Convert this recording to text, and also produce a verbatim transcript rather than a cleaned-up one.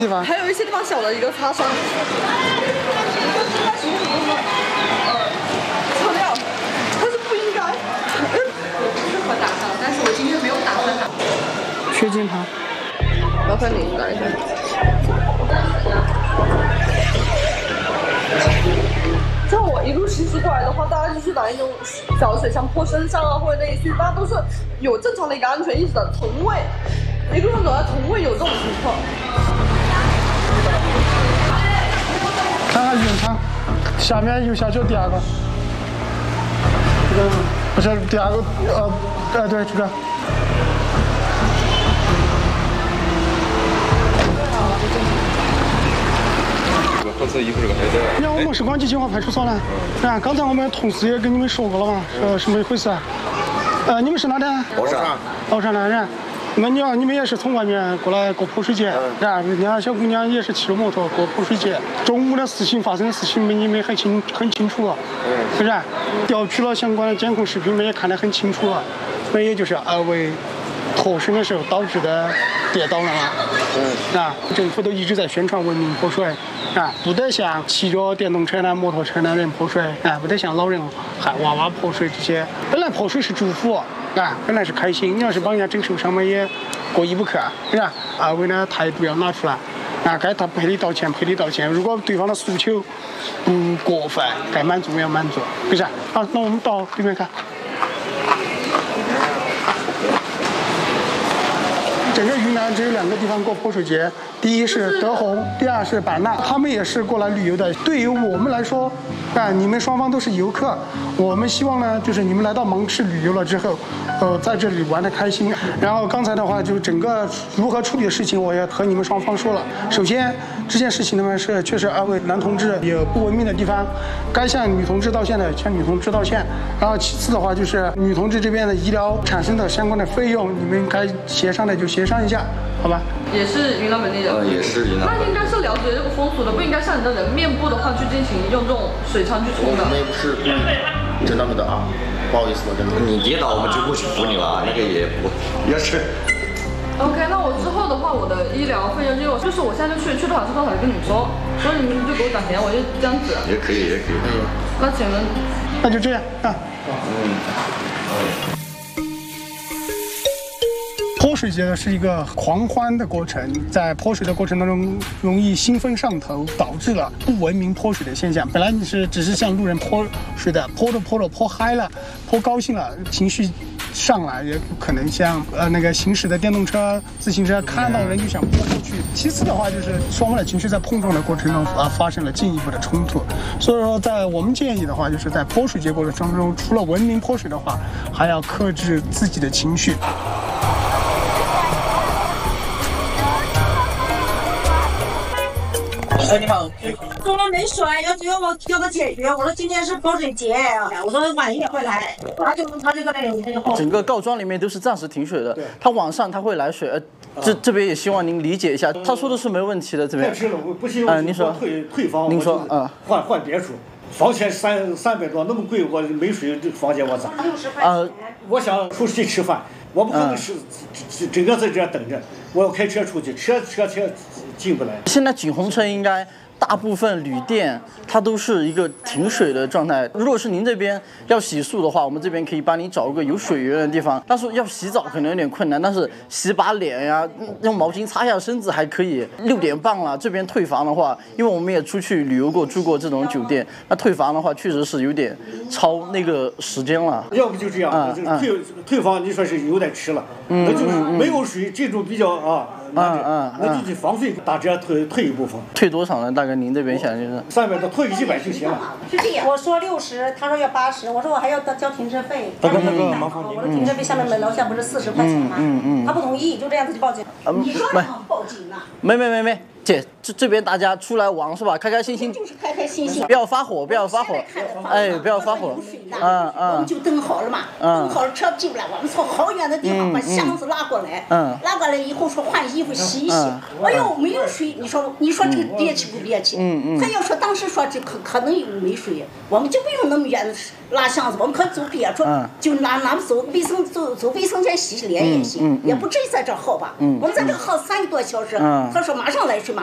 地方， 还有一些地方小的一个擦伤。呃，擦掉，但是不应该。适合打伤，但是我今天没有打算打。 缺金盘， 麻烦你来一下。像我一路行驶过来的话，大家就是打那种小水枪泼身上啊，或者类似，大家都是有正常的一个安全意识的。从未一路上走来，从未有这种情况。 看看原厂，下面右下角第二个，这个不是第二个，呃，呃，对，这个。 这个合适衣服这个还在。 你看我们是广济金华派出所呢，啊，刚才我们同事也跟你们说过了嘛，呃，什么一回事？呃，你们是哪的？ 宝山。 宝山的人。那你要你们也是从外面过来过泼水节，啊，人家小姑娘也是骑着摩托过泼水节。中午的事情发生的事情，你们很清很清楚了，是不是？调取了相关的监控视频，我们也看得很清楚了。所以就是二位脱身的时候导致的跌倒了嘛。嗯。啊，政府都一直在宣传文明泼水，啊，不得像骑着电动车呢、摩托车的人泼水，啊，不得像老人喊娃娃泼水这些。本来泼水是祝福。啊，本来是开心，你要是帮人家整受伤嘛，也过意不去，是吧？二位呢态度要拿出来，啊，该他赔礼道歉，赔礼道歉。如果对方的诉求不过分，该满足要满足，不是？好，那我们到对面看。整个云南只有两个地方过泼水节，第一是德宏，第二是版纳，他们也是过来旅游的。对于我们来说，啊，你们双方都是游客，我们希望呢，就是你们来到芒市旅游了之后，呃，在这里玩得开心。然后刚才的话，就整个如何处理的事情，我也和你们双方说了。首先，这件事情呢是确实二位男同志有不文明的地方，该向女同志道歉的向女同志道歉。然后其次的话，就是女同志这边的医疗产生的相关的费用，你们该协商的就协商一下，好吧？ 也是云南本地人， 呃，也是云南。 那应该是了解这个风俗的，不应该像你的人面部的话去进行用这种水枪去冲的。 我们也不是故意真那么的啊，不好意思，我真的。 你跌倒我们就不去扶你了，那个也不也是。 OK， 那我之后的话，我的医疗费用就就是我现在就去去多少是多少，跟你们说，所以你们就给我打钱，我就这样子。 也可以，也可以。 那请问， 那就这样啊。 嗯。 泼水节呢是一个狂欢的过程，在泼水的过程当中容易兴奋上头，导致了不文明泼水的现象。本来你是只是向路人泼水的，泼着泼着泼嗨了，泼高兴了，情绪上来，也可能像呃那个行驶的电动车、自行车看到人就想泼过去。其次的话就是双方的情绪在碰撞的过程中啊发生了进一步的冲突。所以说，在我们建议的话，就是在泼水节过程当中，除了文明泼水的话，还要克制自己的情绪。 哎，你好，说了没摔，要要我叫他解决。我说今天是泼水节，我说晚一点会来，他就他这个那个。 整个告庄里面都是暂时停水的，他晚上他会来水，呃，这这边也希望您理解一下，他说的是没问题的，这边。 太迟了，我不行， 嗯，您说退退房， 您说，嗯， 换换别处，房钱三三百多，那么贵，我没水，这房间我咋？ 呃， 我想出去吃饭，我不可能是整个在这等着，我要开车出去，车车车进不来。 现在景洪村应该大部分旅店它都是一个停水的状态。如果是您这边要洗漱的话，我们这边可以帮你找一个有水源的地方。但是要洗澡可能有点困难，但是洗把脸呀，用毛巾擦一下身子还可以。六点半了，这边退房的话，因为我们也出去旅游过，住过这种酒店，那退房的话确实是有点超那个时间了。 要不就这样， 嗯嗯、 退退房你说是有点迟了，嗯、那就是没有水，这种比较啊。 嗯嗯， 那就得房费打折退退一部分。 退多少呢？大概您这边想就是三百多，退一百就行了。 是这样，我说六十，他说要八十，我说我还要交停车费。 大哥大哥，麻烦您。 我说停车费下面门楼下不是四十块钱吗？嗯嗯。他不同意，就这样子就报警。 你说报警了？ 没没没没。姐，这这边大家出来玩是吧？开开心心， 就是开开心心， 不要发火，不要发火，哎，不要发火，嗯嗯， 我们就等好了嘛，等好了车进不来，我们从好远的地方把箱子拉过来，嗯，拉过来以后说换衣服洗一洗，哎呦没有水，你说你说这个憋气不憋气？嗯嗯，他要说当时说这可可能有没水，我们就不用那么远拉箱子，我们可以走别处，就拿拿走卫生走走卫生间洗洗脸也行，也不至于在这耗吧，我们在这耗三个多小时，他说马上来水。